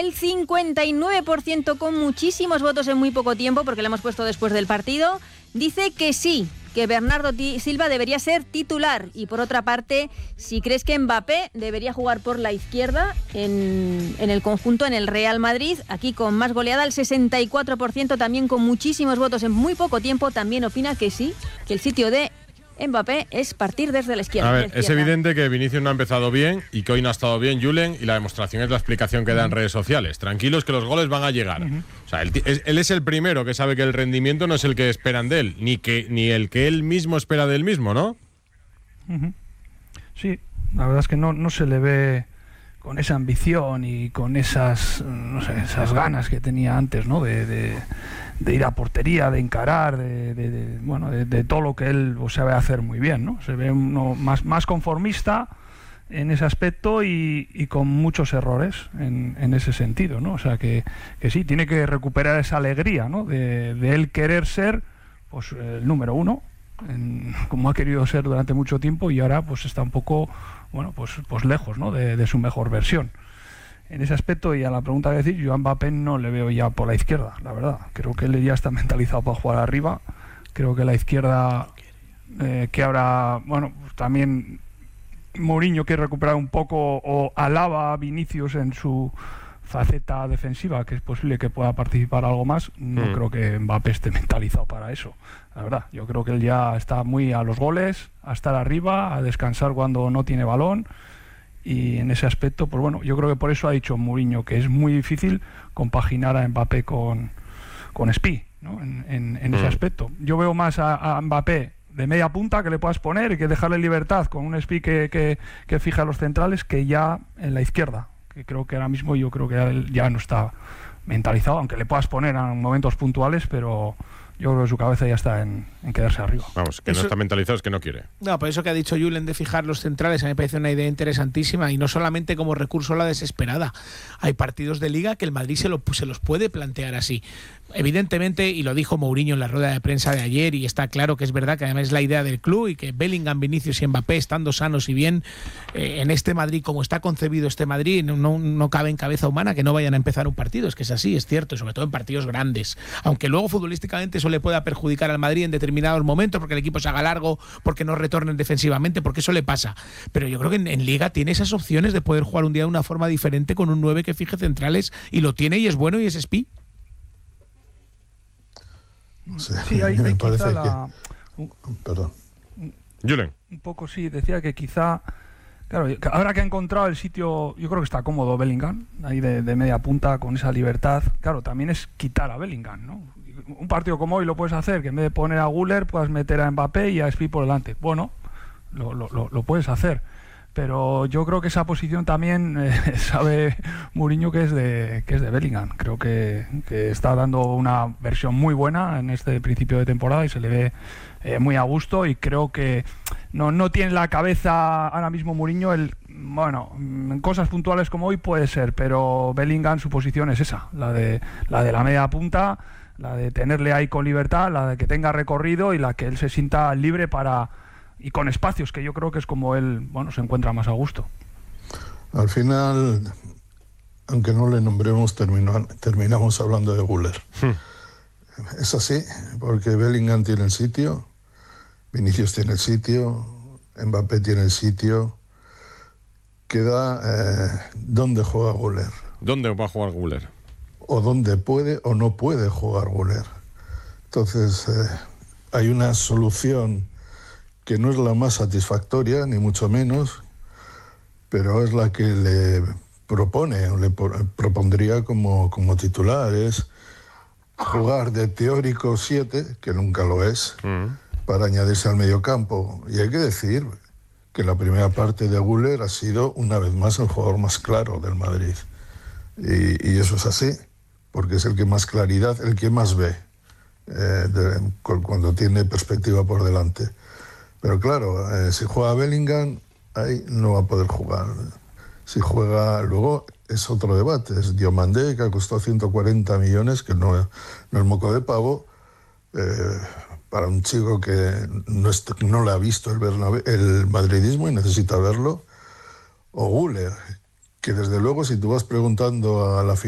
el 59%, con muchísimos votos en muy poco tiempo, porque lo hemos puesto después del partido, dice que sí, que Bernardo Silva debería ser titular. Y por otra parte, si crees que Mbappé debería jugar por la izquierda en el conjunto, en el Real Madrid, aquí con más goleada, el 64%, también con muchísimos votos en muy poco tiempo, también opina que sí, que el sitio de Mbappé es partir desde la izquierda. A ver, es evidente que Vinicius no ha empezado bien y que hoy no ha estado bien Julen, y la demostración es la explicación que da en redes sociales. Tranquilos, que los goles van a llegar. O sea, él es el primero que sabe que el rendimiento no es el que esperan de él, ni el que él mismo espera del mismo, ¿no? Sí, la verdad es que no se le ve con esa ambición y con esas, no sé, esas ganas que tenía antes, ¿no? De ir a portería, de encarar, de todo lo que él sabe hacer muy bien, ¿no? Se ve uno más conformista en ese aspecto y con muchos errores en ese sentido, ¿no? O sea que sí, tiene que recuperar esa alegría, ¿no? De él querer ser, pues, el número uno, como ha querido ser durante mucho tiempo, y ahora pues está un poco, bueno, pues lejos, ¿no? de su mejor versión. En ese aspecto, y a la pregunta que decir, yo a Mbappé no le veo ya por la izquierda, la verdad. Creo que él ya está mentalizado para jugar arriba. Creo que la izquierda, que ahora, bueno, pues también Mourinho quiere recuperar un poco, o alaba a Vinicius en su faceta defensiva, que es posible que pueda participar algo más. No creo que Mbappé esté mentalizado para eso, la verdad. Yo creo que él ya está muy a los goles, a estar arriba, a descansar cuando no tiene balón. Y en ese aspecto, pues bueno, yo creo que por eso ha dicho Mourinho que es muy difícil compaginar a Mbappé con Spi, ¿no? En ese aspecto. Yo veo más a Mbappé de media punta, que le puedas poner y que dejarle libertad con un Spi que fija los centrales, que ya en la izquierda, que creo que ahora mismo yo creo que él ya no está mentalizado, aunque le puedas poner en momentos puntuales, pero yo creo que su cabeza ya está en quedarse arriba. Vamos, que eso, no está mentalizado, es que no quiere. No, por eso que ha dicho Julen de fijar los centrales, a mí me parece una idea interesantísima, y no solamente como recurso a la desesperada. Hay partidos de Liga que el Madrid se los puede plantear así. Evidentemente, y lo dijo Mourinho en la rueda de prensa de ayer, y está claro que es verdad, que además es la idea del club, y que Bellingham, Vinicius y Mbappé, estando sanos y bien, en este Madrid, como está concebido este Madrid, no cabe en cabeza humana que no vayan a empezar un partido. Es que es así, es cierto, sobre todo en partidos grandes. Aunque luego futbolísticamente eso le pueda perjudicar al Madrid en determinados momentos, porque el equipo se haga largo, porque no retornen defensivamente, porque eso le pasa. Pero yo creo que en Liga tiene esas opciones de poder jugar un día de una forma diferente con un 9 que fije centrales, y lo tiene, y es bueno, y es Spi. Sí, hay me parece Perdón. Julen. Un poco sí, decía que quizá, claro, ahora que ha encontrado el sitio, yo creo que está cómodo Bellingham, ahí de media punta, con esa libertad. Claro, también es quitar a Bellingham, ¿no? Un partido como hoy lo puedes hacer, que en vez de poner a Güler, puedas meter a Mbappé y a Spi por delante. Bueno, lo puedes hacer. Pero yo creo que esa posición también sabe Mourinho que es de Bellingham. Creo que está dando una versión muy buena en este principio de temporada y se le ve muy a gusto, y creo que no tiene en la cabeza ahora mismo Mourinho en cosas puntuales como hoy puede ser, pero Bellingham, su posición es esa, la de la media punta, la de tenerle ahí con libertad, la de que tenga recorrido y la que él se sienta libre y con espacios, que yo creo que es como él, se encuentra más a gusto. Al final, aunque no le nombremos, terminamos hablando de Güler. Es así, porque Bellingham tiene el sitio, Vinicius tiene el sitio, Mbappé tiene el sitio. Queda dónde juega Güler. ¿Dónde va a jugar Güler? O dónde puede o no puede jugar Güler. Entonces, hay una solución que no es la más satisfactoria, ni mucho menos, pero es la que le propondría como titular, es jugar de teórico 7, que nunca lo es, para añadirse al mediocampo. Y hay que decir que la primera parte de Güler ha sido, una vez más, el jugador más claro del Madrid. Y eso es así, porque es el que más claridad, el que más ve, cuando tiene perspectiva por delante. Pero claro, si juega Bellingham, ahí no va a poder jugar. Si juega, luego es otro debate, es Diomandé, que ha costado 140 millones, que no es moco de pavo, para un chico que no le ha visto el madridismo y necesita verlo, o Güler, que desde luego, si tú vas preguntando a la